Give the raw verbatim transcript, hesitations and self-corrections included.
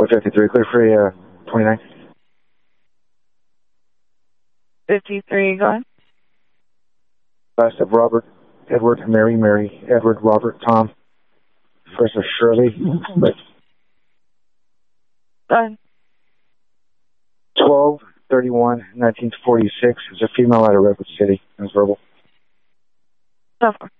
Code fifty-three, clear for uh, twenty-nine. fifty-three, go ahead. Last of Robert, Edward, Mary, Mary, Edward, Robert, Tom. First of Shirley. But Go ahead. twelve thirty-one nineteen forty-six is a female out of Redwood City. That's verbal. So far.